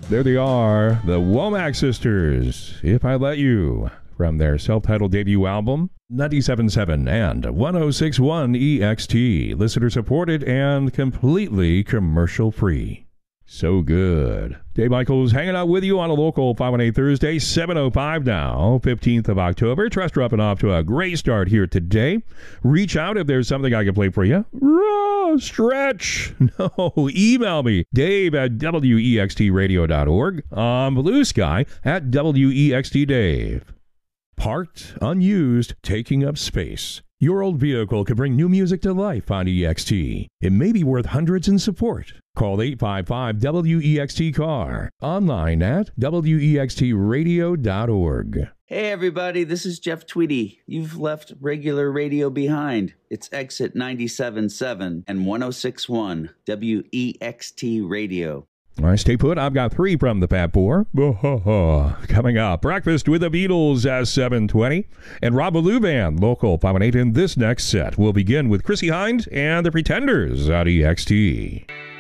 There they are, the Womack Sisters, If I Let You, from their self-titled debut album, 97.7 and 106.1 EXT, listener-supported and completely commercial-free. So good. Dave Michaels hanging out with you on a local 518 Thursday, 7:05 now, 15th of October. Trust you're up and off to a great start here today. Reach out if there's something I can play for you. Stretch. No, email me, Dave at wextradio.org, on Blue Sky at wextdave. Parked, unused, taking up space. Your old vehicle could bring new music to life on EXT. It may be worth hundreds in support. Call 855-WEXT-CAR. Online at wextradio.org. Hey everybody, this is Jeff Tweedy. You've left regular radio behind. It's Exit 97.7 and 106.1 WEXT Radio. All right, stay put. I've got three from the Fab Four. Coming up, Breakfast with the Beatles at 7:20. And Rob Ballou Band, local 518. In this next set, we'll begin with Chrissie Hynde and the Pretenders at EXT.